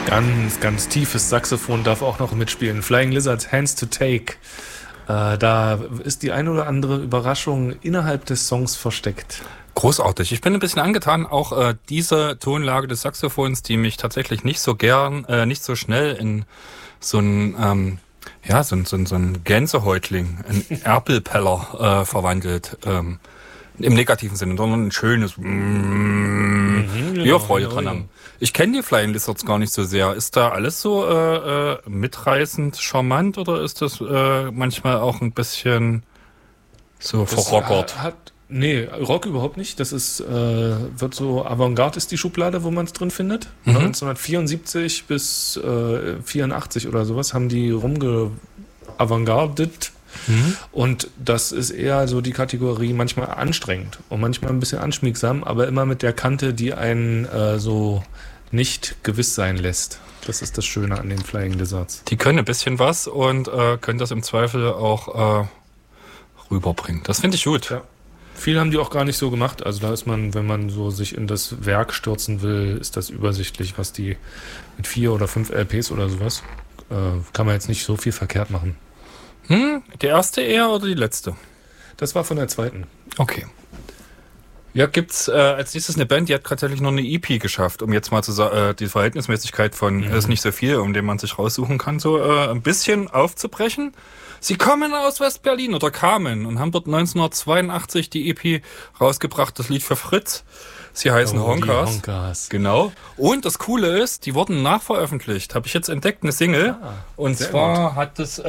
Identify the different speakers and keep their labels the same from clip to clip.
Speaker 1: Ganz, ganz tiefes Saxophon darf auch noch mitspielen. Flying Lizards, Hands to Take. Da ist die eine oder andere Überraschung innerhalb des Songs versteckt.
Speaker 2: Großartig. Ich bin ein bisschen angetan, auch diese Tonlage des Saxophons, die mich tatsächlich nicht so nicht so schnell in so ein so ein Gänsehäutling, ein Erpelpeller verwandelt. Im negativen Sinne, sondern ein schönes wir Freude dran haben. Ich kenne die Flying Lizards gar nicht so sehr. Ist da alles so mitreißend, charmant oder ist das manchmal auch ein bisschen so verrockert?
Speaker 1: Nee, Rock überhaupt nicht. Das ist, wird so, Avantgarde ist die Schublade, wo man es drin findet. 1974 bis 84 oder sowas haben die rumgeavantgardet. Und das ist eher so die Kategorie manchmal anstrengend und manchmal ein bisschen anschmiegsam, aber immer mit der Kante, die einen so nicht gewiss sein lässt. Das ist das Schöne an den Flying Lizards.
Speaker 2: Die können ein bisschen was und können das im Zweifel auch rüberbringen. Das finde ich gut.
Speaker 1: Ja. Viel haben die auch gar nicht so gemacht. Also da ist man, wenn man so sich in das Werk stürzen will, ist das übersichtlich, was die mit 4 oder 5 LPs oder sowas, kann man jetzt nicht so viel verkehrt machen.
Speaker 2: Die erste eher oder die letzte?
Speaker 1: Das war von der zweiten.
Speaker 2: Okay. Ja, gibt's als nächstes eine Band, die hat tatsächlich noch eine EP geschafft, um jetzt mal zu sagen, die Verhältnismäßigkeit von ist nicht so viel, um den man sich raussuchen kann, so ein bisschen aufzubrechen. Sie kommen aus West-Berlin oder kamen und haben dort 1982 die EP rausgebracht, das Lied für Fritz. Sie heißen Honkers. Genau. Und das Coole ist, die wurden nachveröffentlicht. Habe ich jetzt entdeckt, eine Single. Und zwar gut. Hat es,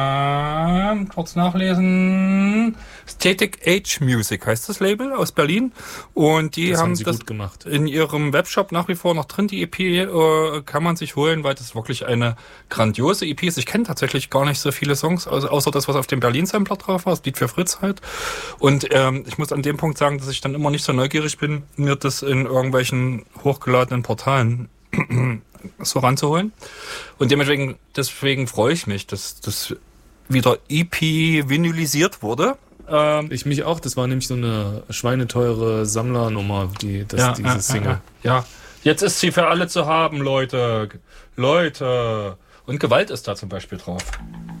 Speaker 2: kurz nachlesen, Static Age Music heißt das Label aus Berlin. Und die haben das
Speaker 1: gut gemacht.
Speaker 2: In ihrem Webshop nach wie vor noch drin. Die EP kann man sich holen, weil das wirklich eine grandiose EP ist. Ich kenne tatsächlich gar nicht so viele Songs, außer das, was auf dem Berlin-Sampler drauf war. Das Lied für Fritz halt. Und ich muss an dem Punkt sagen, dass ich dann immer nicht so neugierig bin, mir das in irgendwelchen hochgeladenen Portalen so ranzuholen. Und deswegen freue ich mich, dass das wieder EP-vinylisiert wurde.
Speaker 1: Ich mich auch. Das war nämlich so eine schweineteure Sammlernummer, diese Single.
Speaker 2: Ja, jetzt ist sie für alle zu haben, Leute. Und Gewalt ist da zum Beispiel drauf.